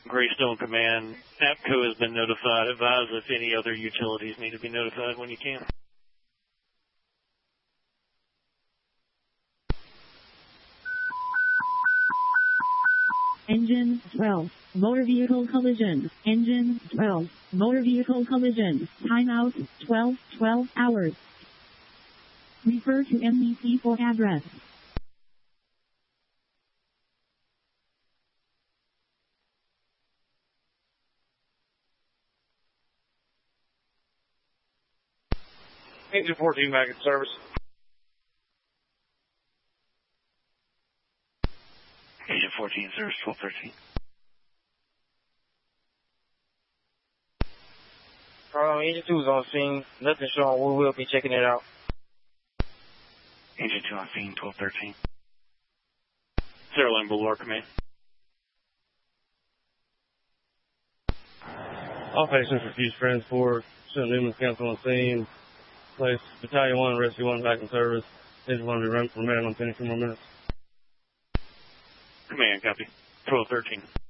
Greystone Command, APCO has been notified. Advise if any other utilities need to be notified when you can. Engine 12, motor vehicle collision. Engine 12, motor vehicle collision. Timeout 12 hours. Refer to NBC for address. Engine 14 back in service. Engine 14, service 1213. Engine 2 is on scene. Nothing showing. We will be checking it out. Engine 2 on scene, 1213. Sarah Lane Boulevard, Command. All patients refuse transport. St. Newman's Council on scene. Place Battalion 1, Rescue 1 back in service. Engine 1 to remain on 10 more minutes. Command, copy. 1213.